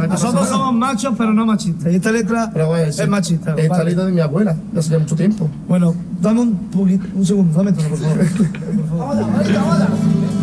Nosotros somos machos, pero no machistas. Y esta letra es machista. Esta letra de mi abuela, de hace ya mucho tiempo. Bueno, dame un segundo, dame todo, por favor. Por favor.